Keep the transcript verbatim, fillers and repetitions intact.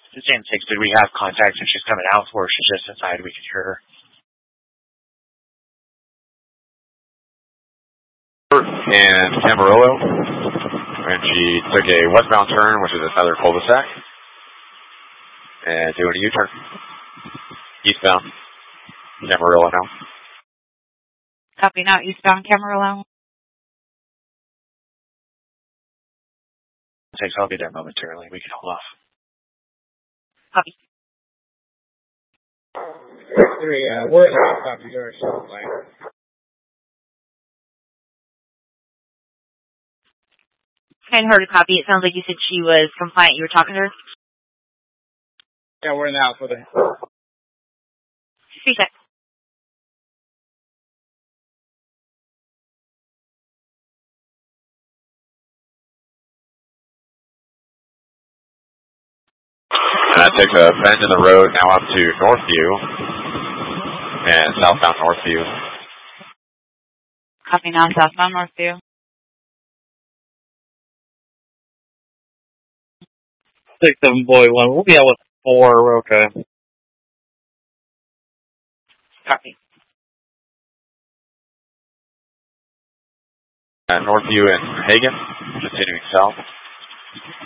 The same six, did we have contact and she's coming out, or she's just inside, we could hear her? In Camarillo, and she took a westbound turn, which is another cul-de-sac, and doing a U-turn. Eastbound, Camarillo now. Copy now, eastbound Camarillo. Thanks, I'll be there momentarily. We can hold off. Copy. Three, uh, we're at the top of your line. I heard a copy. It sounds like you said she was compliant. You were talking to her? Yeah, we're in the Alpha there. Speak that. And that takes a bend in the road now up to Northview and southbound Northview. Copy now, southbound Northview. Six seven boy one. We'll be out with four. We're okay. Copy. At Northview and Hagen, continuing south.